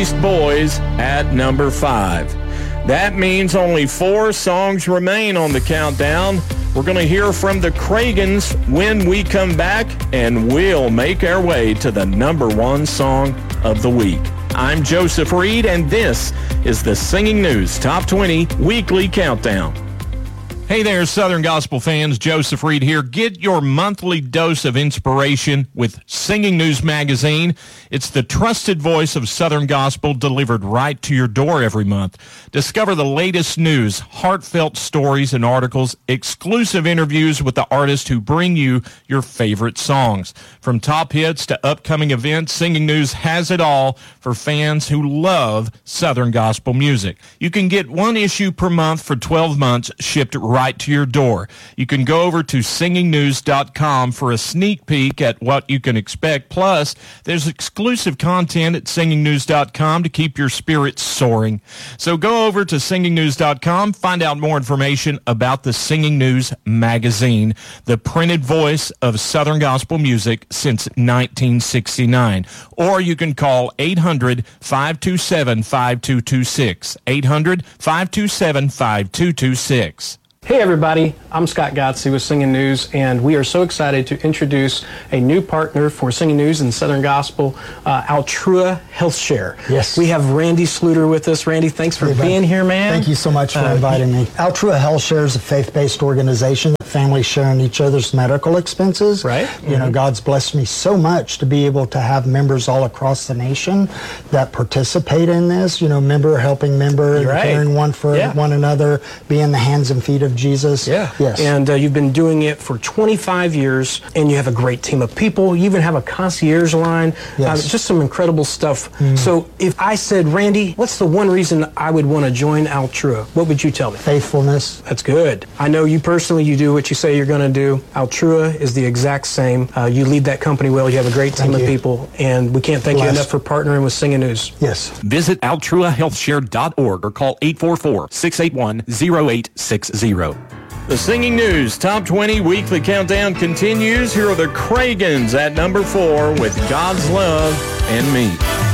Boys at number 5. That means only 4 songs remain on the countdown. We're going to hear from the Cragans when we come back, and we'll make our way to the number 1 song of the week. I'm Joseph Reed, and this is the Singing News Top 20 Weekly Countdown. Hey there, Southern Gospel fans. Joseph Reed here. Get your monthly dose of inspiration with Singing News Magazine. It's the trusted voice of Southern Gospel delivered right to your door every month. Discover the latest news, heartfelt stories and articles, exclusive interviews with the artists who bring you your favorite songs. From top hits to upcoming events, Singing News has it all for fans who love Southern Gospel music. You can get 1 issue per month for 12 months shipped right to your door. You can go over to singingnews.com for a sneak peek at what you can expect. Plus, there's exclusive content at singingnews.com to keep your spirits soaring. So go over to singingnews.com, find out more information about the Singing News Magazine, the printed voice of Southern Gospel music since 1969. Or you can call 800-527-5226. 800-527-5226. Hey everybody, I'm Scott Gotze with Singing News, and we are so excited to introduce a new partner for Singing News and Southern Gospel, Altrua HealthShare. Yes. We have Randy Sluter with us. Randy, thanks for being here, man. Thank you so much for inviting me. Altrua HealthShare is a faith-based organization that families share in each other's medical expenses. Right. You know, God's blessed me so much to be able to have members all across the nation that participate in this, you know, member helping member, caring one for one another, being the hands and feet of Jesus. Yeah. Yes. And you've been doing it for 25 years, and you have a great team of people. You even have a concierge line. Yes. Just some incredible stuff. So if I said, Randy, what's the one reason I would want to join Altrua? What would you tell me? Faithfulness. That's good. I know you personally, you do what you say you're going to do. Altrua is the exact same. You lead that company well. You have a great team of people, and we can't thank you enough for partnering with Singing News. Yes. Visit altruahealthshare.org or call 844-681-0860. The Singing News Top 20 Weekly Countdown continues. Here are the Cragans at number 4 with God's Love and Me.